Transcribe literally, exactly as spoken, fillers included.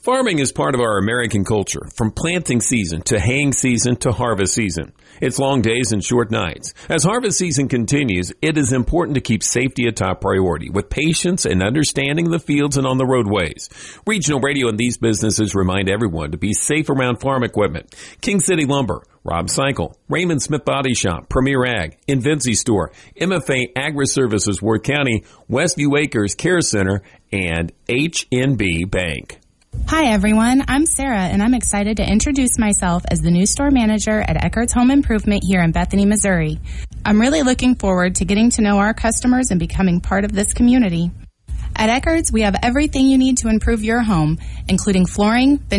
Farming is part of our American culture, from planting season to haying season to harvest season. It's long days and short nights. As harvest season continues, it is important to keep safety a top priority with patience and understanding the fields and on the roadways. Regional Radio and these businesses remind everyone to be safe around farm equipment. King City Lumber, Rob Cycle, Raymond Smith Body Shop, Premier Ag, Invinci Store, M F A Agri-Services Worth County, Westview Acres Care Center, and H N B Bank. Hi everyone, I'm Sarah and I'm excited to introduce myself as the new store manager at Eckert's Home Improvement here in Bethany, Missouri. I'm really looking forward to getting to know our customers and becoming part of this community. At Eckert's, we have everything you need to improve your home, including flooring,